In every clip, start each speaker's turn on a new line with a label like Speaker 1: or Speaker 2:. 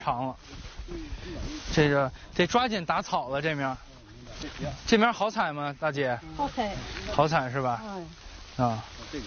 Speaker 1: 长了，这个得抓紧打草了。这面好采吗，大姐？
Speaker 2: 好采，
Speaker 1: 好采是吧？啊。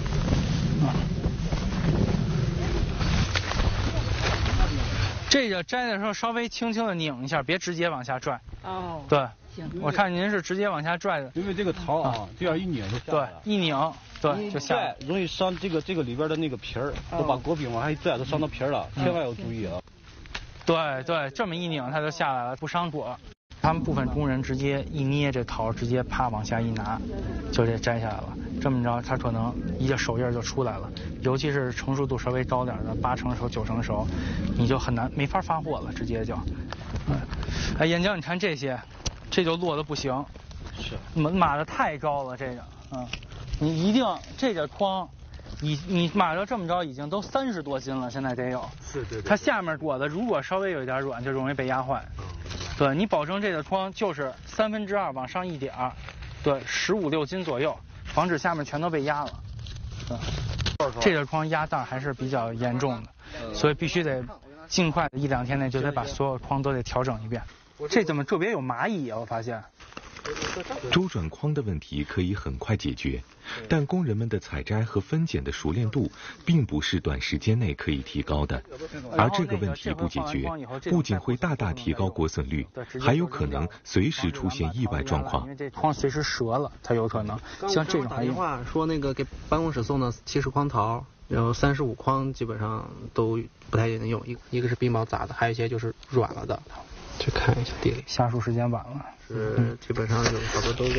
Speaker 1: 这个摘的时候稍微轻轻的拧一下，别直接往下拽。
Speaker 2: 哦。
Speaker 1: 对。
Speaker 2: 行。
Speaker 1: 我看您是直接往下拽的。
Speaker 3: 因为这个桃啊，这样一拧就下来了。
Speaker 1: 对，一拧，对，就下来。
Speaker 3: 容易伤这个里边的那个皮儿，都把果柄往下一拽，都伤到皮儿了，千万要注意啊。
Speaker 1: 对，这么一拧它就下来了，不伤果。他们部分工人直接一捏这桃，直接啪往下一拿，就这摘下来了。这么着，它可能一个手印就出来了。尤其是成熟度稍微高点的，8成熟、9成熟，你就很难没法发货了，直接就。哎，燕江，你看这些，这就落的不行，
Speaker 3: 是
Speaker 1: 码的太高了，这个，你一定这个筐。你码到这么着已经都30多斤了，现在得有。
Speaker 3: 是对。
Speaker 1: 它下面果子如果稍微有一点软，就容易被压坏。对，你保证这个筐就是2/3往上一点儿，对，15、16斤左右，防止下面全都被压了。这个筐压蛋还是比较严重的，所以必须得尽快1、2天内就得把所有筐都得调整一遍。这怎么特别有蚂蚁啊？我发现。
Speaker 4: 周转筐的问题可以很快解决，但工人们的采摘和分拣的熟练度并不是短时间内可以提高的，而这个问题不解决，不仅会大大提高果损率，还有可能随时出现意外状况。
Speaker 1: 因为这筐随时折了，它有可能。像这种
Speaker 5: 打电话说那个给办公室送的70筐桃，然后35筐基本上都不太能用，一个是冰雹砸的，还有一些就是软了的。去看一下地里，
Speaker 1: 下树时间晚了，
Speaker 5: 是基本上有好多都软。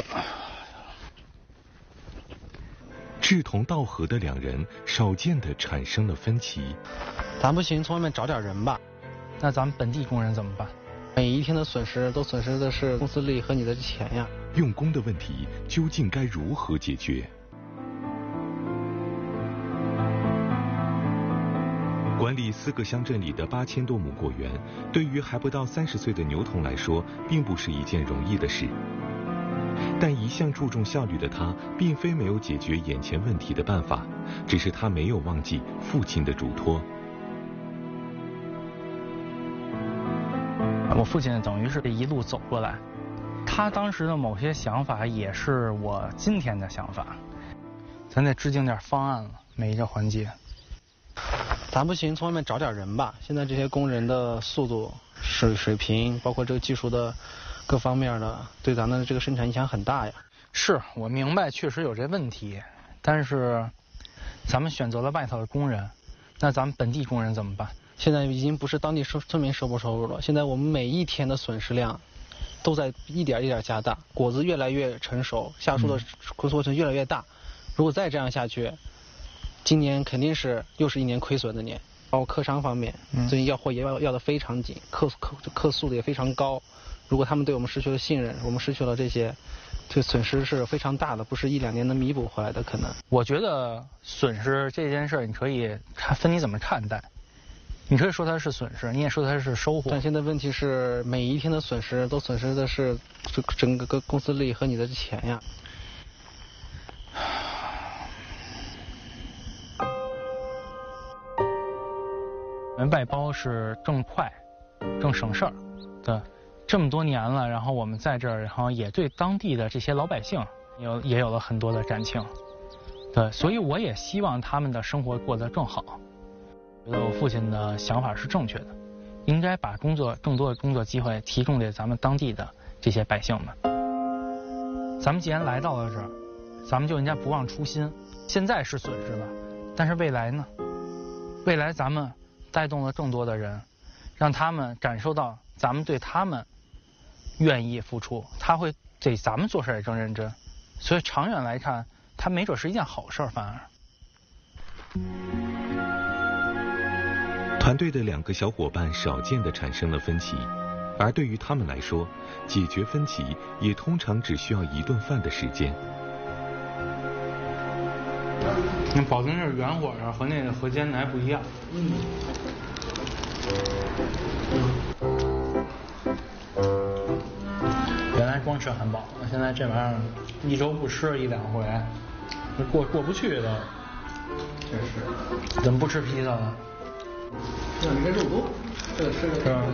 Speaker 4: 志同道合的2人少见的产生了分歧。
Speaker 5: 咱不行，从外面找点人吧。
Speaker 1: 那咱们本地工人怎么办？
Speaker 5: 每一天的损失都损失的是公司利益和你的钱呀。
Speaker 4: 用工的问题究竟该如何解决？管理4个乡镇里的8000多亩果园，对于还不到30岁的牛童来说，并不是一件容易的事。但一向注重效率的他，并非没有解决眼前问题的办法，只是他没有忘记父亲的嘱托。
Speaker 1: 我父亲等于是这一路走过来，他当时的某些想法也是我今天的想法，咱得制定点方案了，每一个环节。
Speaker 5: 咱不行，从外面找点人吧。现在这些工人的速度、水平，包括这个技术的各方面的，对咱的这个生产影响很大呀。
Speaker 1: 是我明白，确实有这问题，但是咱们选择了外头的工人，那咱们本地工人怎么办？
Speaker 5: 现在已经不是当地村民收不收入了，现在我们每一天的损失量都在一点一点加大，果子越来越成熟，下树的过程越来越大。如果再这样下去，今年肯定是又是一年亏损的年。包括客商方面，最近要货也要的非常紧，客诉的也非常高。如果他们对我们失去了信任，我们失去了这些，这个损失是非常大的，不是1、2年能弥补回来的可能。
Speaker 1: 我觉得损失这件事，你可以分你怎么看待。你可以说它是损失，你也说它是收获。
Speaker 5: 但现在问题是，每一天的损失都损失的是整个公司利益和你的钱呀。
Speaker 1: 外包是更快、更省事儿，对，这么多年了，然后我们在这儿，然后也对当地的这些老百姓也有了很多的感情，对，所以我也希望他们的生活过得更好。觉得我父亲的想法是正确的，应该把更多的工作机会提供给咱们当地的这些百姓们。咱们既然来到了这儿，咱们就应该不忘初心。现在是损失了，但是未来呢？未来咱们带动了更多的人，让他们感受到咱们对他们愿意付出，他会对咱们做事也更认真，所以长远来看，它没准是一件好事，反而。
Speaker 4: 团队的2个小伙伴少见地产生了分歧，而对于他们来说，解决分歧也通常只需要1顿饭的时间。
Speaker 1: 保证是原火烧和那个河间还不一样。原来光吃汉堡，现在这玩意儿1周不吃1、2回，过不去的。
Speaker 6: 确实。
Speaker 1: 怎么不吃披萨呢？
Speaker 6: 那里面肉多。
Speaker 1: 是吧？